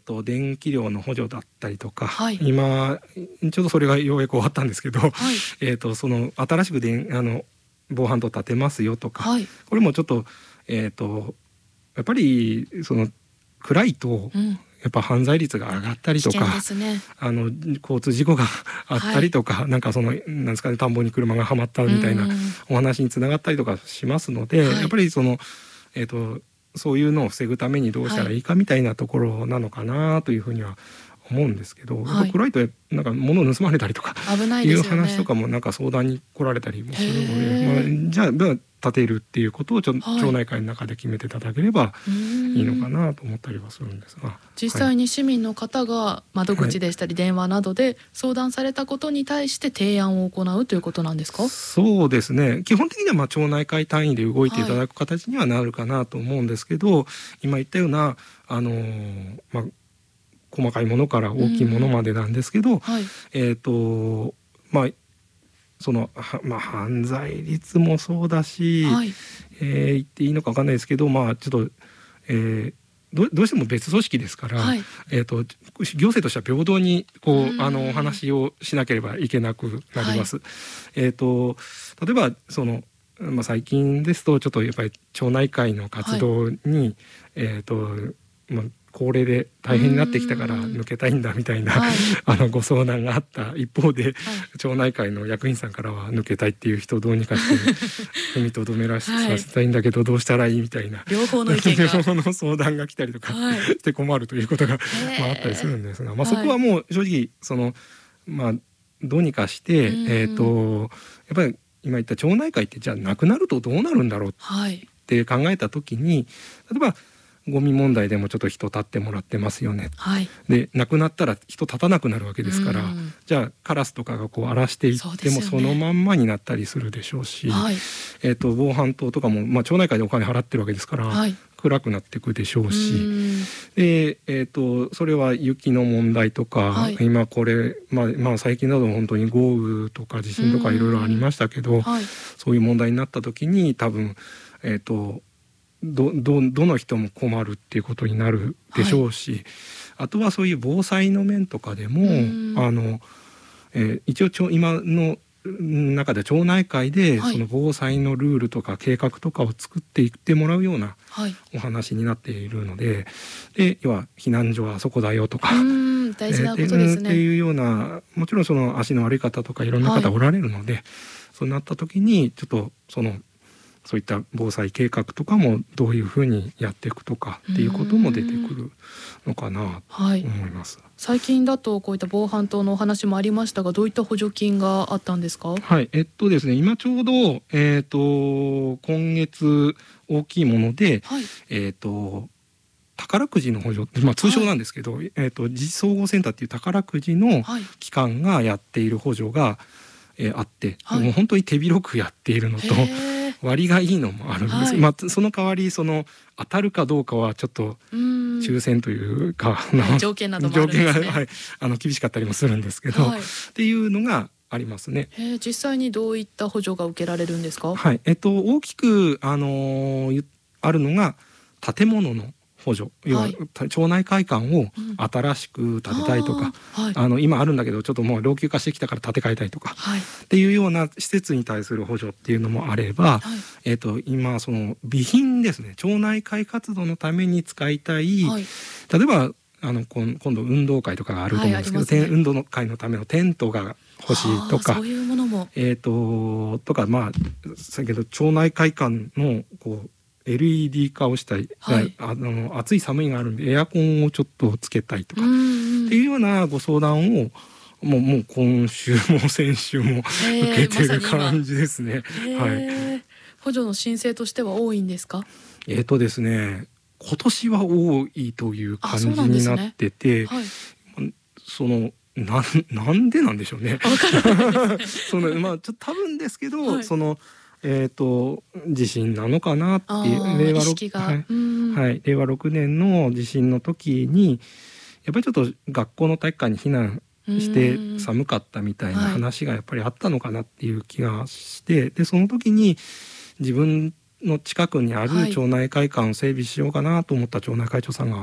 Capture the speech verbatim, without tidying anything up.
と電気料の補助だったりとか、 はい、 今ちょうどそれがようやく終わったんですけど、 はい、 えー、とその新しくであの防犯灯立てますよとか、 はい、 これもちょっと,、えー、とやっぱりその暗いと、 うん、 やっぱ犯罪率が上がったりとか、 危険ですね、 あの交通事故があったりとか、はい、なんかそのなんですかね、田んぼに車がはまったみたいなお話につながったりとかしますので、はい、やっぱりその、えー、とそういうのを防ぐためにどうしたらいいかみたいなところなのかなというふうには思うんですけど、はい、やっぱ暗いとなんか物を盗まれたりとか危ないですよね、 いう話とかもなんか相談に来られたりもするので、まあ、じゃあどう立てるっていうことをちょ、はい、町内会の中で決めていただければいいのかなと思ったりはするんですが、 実際に市民の方が窓口でしたり電話などで相談されたことに対して提案を行うということなんですか？ そうですね、基本的にはまあ町内会単位で動いていただく形にはなるかなと思うんですけど、はい、今言ったようなあのーまあ細かいものから大きいものまでなんですけど、はい、えーとまあそのまあ、犯罪率もそうだし、はい、えー、言っていいのか分かんないですけど、まあちょっと、えー、ど, どうしても別組織ですから、はい、えーと行政としては平等にこうあのお話をしなければいけなくなります。はい、えーと例えばそのまあ、最近ですとちょっとやっぱり町内会の活動に、はい、えーとまあ高齢で大変になってきたから抜けたいんだみたいな、はい、あのご相談があった一方で、はい、町内会の役員さんからは抜けたいっていう人をどうにかして踏みとどめらさせたいんだけどどうしたらいいみたいな、 両方の意見が両方の相談が来たりとかして困るということが、まあ、あったりするんですが、まあ、そこはもう正直その、まあ、どうにかして、えーと、やっぱり今言った町内会ってじゃあなくなるとどうなるんだろうって考えた時に、例えばゴミ問題でもちょっと人立ってもらってますよね、はい、でなくなったら人立たなくなるわけですから、じゃあカラスとかがこう荒らしていっても そ,、ね、そのまんまになったりするでしょうし、はい、えーと防犯灯とかも、まあ、町内会でお金払ってるわけですから、はい、暗くなっていくでしょうし、うで、えーとそれは雪の問題とか、はい、今これ、まあまあ、最近など本当に豪雨とか地震とかいろいろありましたけど、はい、そういう問題になった時に多分、えーとど, ど, どの人も困るっていうことになるでしょうし、はい、あとはそういう防災の面とかでもあの、えー、一応今の中で町内会でその防災のルールとか計画とかを作っていってもらうようなお話になっているので、で要は避難所はあそこだよとか、 大事なことですね、 っていうような、もちろんその足の悪い方とかいろんな方おられるので、はい、そうなった時にちょっとそのそういった防災計画とかもどういうふうにやっていくとかっていうことも出てくるのかなと思います、はい、 最近だとこういった防犯灯のお話もありましたが、どういった補助金があったんですか？ はい、えっとですね今ちょうど、えー、と今月大きいもので、はい、えー、と宝くじの補助、まあ、通称なんですけど、はい、えー、と自治総合センターっていう宝くじの機関がやっている補助が、えー、あって、はい、もう本当に手広くやっているのと割がいいのもあるんです、はい、まあ、その代わりその当たるかどうかはちょっと抽選というか、 はい、条件などもあるんですね。 条件が、はい、あの厳しかったりもするんですけど、はい、っていうのがありますね。 へ実際にどういった補助が受けられるんですか？ はい、えっと、大きく、あのー、あるのが建物の補助、要は町内会館を新しく建てたいとか、うんはい、あの今あるんだけどちょっともう老朽化してきたから建て替えたいとか、はい、っていうような施設に対する補助っていうのもあれば、はい、えー、と今その備品ですね、町内会活動のために使いたい、はい、例えばあの今度運動会とかがあると思うんですけど、はいね、運動会のためのテントが欲しいとか、 そういうものも、 えー、ととか、まあ先ほど町内会館のこうエルイーディー 化をしたい、はい、あの暑い寒いがあるんでエアコンをちょっとつけたいとかっていうようなご相談をもう、もう今週も先週も受けてる感じですね、はい、 補助の申請としては多いんですか？ えーとですね今年は多いという感じになってて、ね、はい、そのな, なんでなんでしょうね。そのまあちょっと多分ですけど、はい、そのえー、と地震なのかなっていう令和 6,、はいはい、令和ろくねんの地震の時にやっぱりちょっと学校の体育館に避難して寒かったみたいな話がやっぱりあったのかなっていう気がして、はい、でその時に自分の近くにある町内会館を整備しようかなと思った町内会長さんが